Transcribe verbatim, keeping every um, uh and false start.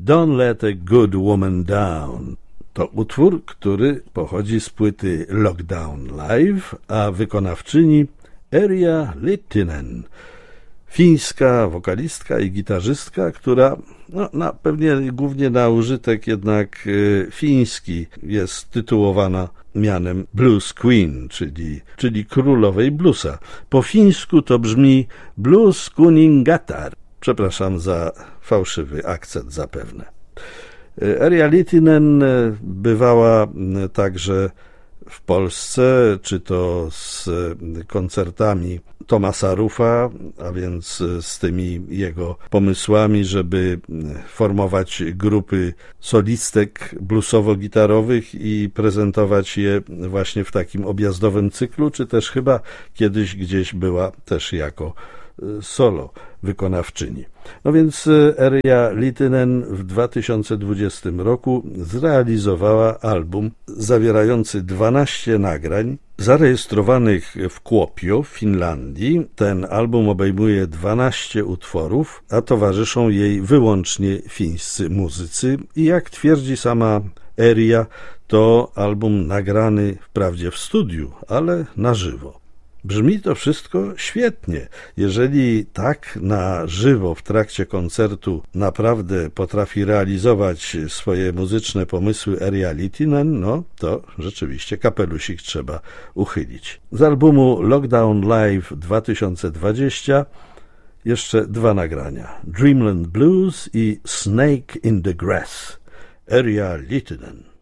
Don't Let a Good Woman Down. To utwór, który pochodzi z płyty Lockdown Live, a wykonawczyni Erja Littinen, fińska wokalistka i gitarzystka, która no, na, pewnie głównie na użytek jednak y, fiński jest tytułowana mianem Blues Queen, czyli, czyli królowej bluesa. Po fińsku to brzmi Blues Kuningatar. Przepraszam za fałszywy akcent zapewne. Erja Littinen bywała także w Polsce, czy to z koncertami Thomasa Ruffa, a więc z tymi jego pomysłami, żeby formować grupy solistek bluesowo-gitarowych i prezentować je właśnie w takim objazdowym cyklu, czy też chyba kiedyś gdzieś była też jako solo wykonawczyni. No więc Erja Littinen w dwa tysiące dwudziestym roku zrealizowała album zawierający dwanaście nagrań zarejestrowanych w Kuopio w Finlandii. Ten album obejmuje dwanaście utworów, a towarzyszą jej wyłącznie fińscy muzycy i jak twierdzi sama Erja, to album nagrany wprawdzie w studiu, ale na żywo. Brzmi to wszystko świetnie. Jeżeli tak na żywo w trakcie koncertu naprawdę potrafi realizować swoje muzyczne pomysły Erja Littinen, no to rzeczywiście kapelusik trzeba uchylić. Z albumu Lockdown Live dwa tysiące dwudziesty jeszcze dwa nagrania. Dreamland Blues i Snake in the Grass. Erja Littinen.